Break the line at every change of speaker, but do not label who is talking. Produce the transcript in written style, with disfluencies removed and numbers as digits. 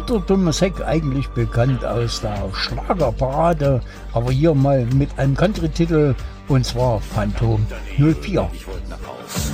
Dieter Thomas Heck, eigentlich bekannt aus der Schlagerparade, aber hier mal mit einem Country-Titel, und zwar Phantom 04.
Ich wollte nach Haus.